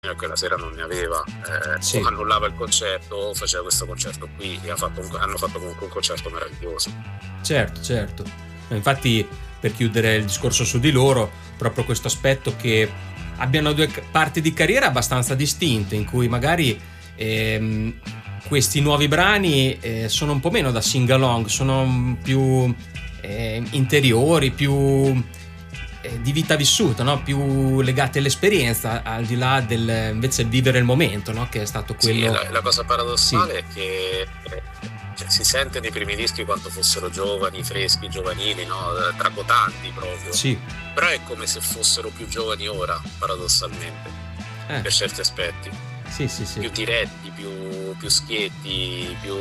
quella sera non ne aveva, Sì. o annullava il concerto o faceva questo concerto qui, e hanno fatto comunque un concerto meraviglioso. Certo. Infatti, per chiudere il discorso su di loro, proprio questo aspetto che abbiano due parti di carriera abbastanza distinte, in cui magari questi nuovi brani sono un po' meno da sing along, sono più interiori, più di vita vissuta, no? Più legati all'esperienza, al di là del invece vivere il momento, no? Che è stato quello. Sì, la cosa paradossale Sì. è che si sente nei primi dischi quanto fossero giovani, freschi, giovanili, no? Tracotanti proprio. Sì. Però è come se fossero più giovani ora, paradossalmente, per certi aspetti. Sì. Più diretti, più schietti, più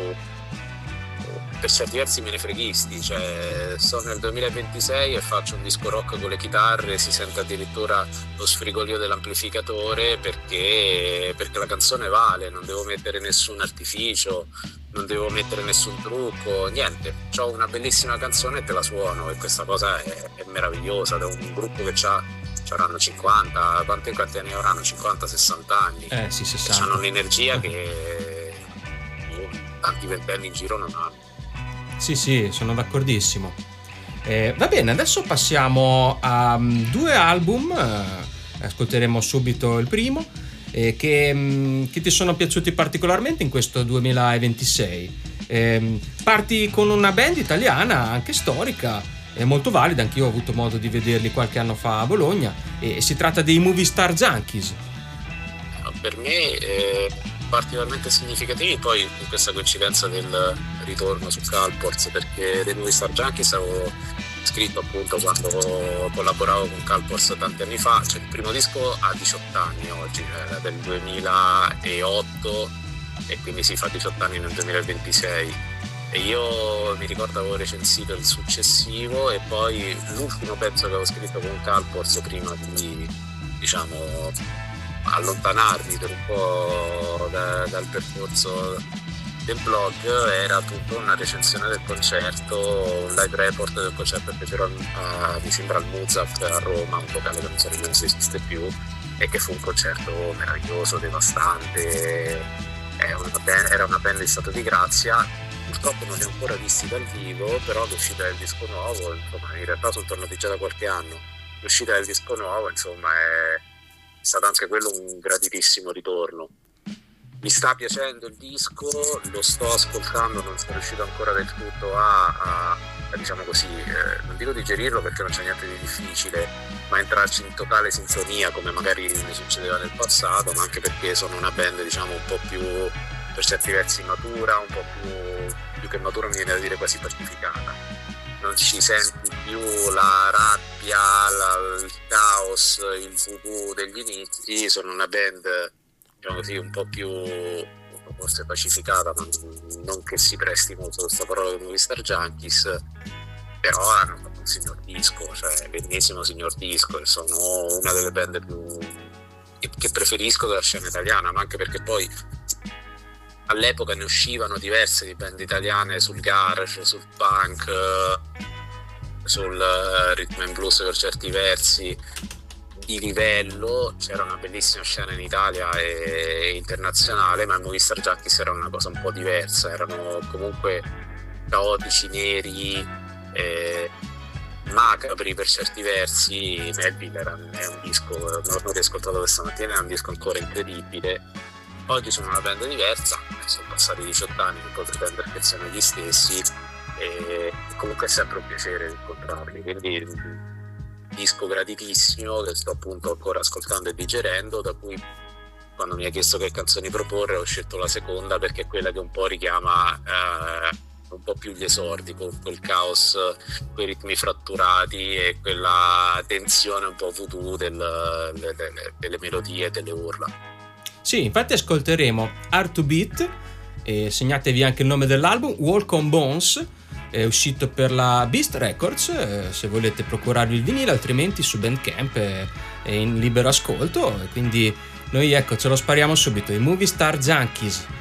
per certi versi menefreghisti. Cioè, sono nel 2026 e faccio un disco rock con le chitarre, si sente addirittura lo sfrigolio dell'amplificatore perché la canzone vale, non devo mettere nessun artificio, non devo mettere nessun trucco, niente. C'ho una bellissima canzone e te la suono, e questa cosa è meravigliosa, da un gruppo che saranno 50, quanti anni avranno? 50-60 anni. Sì, 60. Hanno un'energia che tanti ventenni in giro non hanno. Sì, sono d'accordissimo. Va bene, adesso passiamo a due album. Ascolteremo subito il primo, che ti sono piaciuti particolarmente in questo 2026. Parti con una band italiana, anche storica, molto valida, anch'io ho avuto modo di vederli qualche anno fa a Bologna, e si tratta dei Movie Star Junkies. Per me particolarmente significativi poi in questa coincidenza del ritorno su Calports, perché dei Movie Star Junkies avevo scritto appunto quando collaboravo con Calports tanti anni fa. Cioè, il primo disco ha 18 anni oggi, era del 2008 e quindi si fa 18 anni nel 2026. E io mi ricordo avevo recensito il successivo e poi l'ultimo pezzo che avevo scritto con Calports prima di, diciamo, allontanarmi per un po' dal percorso del blog era appunto una recensione del concerto, un live report del concerto che fecero mi sembra al Muzaf a Roma, un locale che non so nemmeno se esiste più, e che fu un concerto meraviglioso, devastante. Era una band in stato di grazia. Purtroppo non li ho ancora visti dal vivo, però l'uscita del disco nuovo, insomma, in realtà sono tornati già da qualche anno. L'uscita del disco nuovo, insomma, è stato anche quello un graditissimo ritorno. Mi sta piacendo il disco, lo sto ascoltando, non sono riuscito ancora del tutto a diciamo così, non dico digerirlo perché non c'è niente di difficile, ma entrarci in totale sintonia come magari mi succedeva nel passato, ma anche perché sono una band, diciamo, un po' più, per certi versi, matura, un po' più che matura mi viene da dire quasi pacificata. Non ci senti più la rabbia, il caos, il voodoo degli inizi. Sono una band, diciamo così, un po' più forse pacificata, ma non che si presti molto a questa parola dei Movie Star Junkies, però hanno fatto un signor disco, cioè l'ennesimo signor disco, e sono una delle band che preferisco della scena italiana, ma anche perché poi all'epoca ne uscivano diverse di band italiane sul garage, sul punk, sul rhythm and blues per certi versi di livello. C'era una bellissima scena in Italia e internazionale, ma i Movie Star Junkies era una cosa un po' diversa, erano comunque caotici, neri, macabri per certi versi. Melville è un disco, non l'ho riascoltato questa mattina, è un disco ancora incredibile. Oggi sono una band diversa, sono passati 18 anni, non potrei prendere attenzione agli stessi, e comunque è sempre un piacere incontrarli, quindi un disco graditissimo che sto appunto ancora ascoltando e digerendo, da cui quando mi ha chiesto che canzoni proporre ho scelto la seconda perché è quella che un po' richiama un po' più gli esordi, con quel caos, quei ritmi fratturati e quella tensione un po' voodoo delle melodie e delle urla. Sì, infatti ascolteremo Hard to Beat, e segnatevi anche il nome dell'album, Walk on Bones, è uscito per la Beast Records, se volete procurarvi il vinile, altrimenti su Bandcamp è in libero ascolto. Quindi noi, ecco, ce lo spariamo subito, i Movie Star Junkies.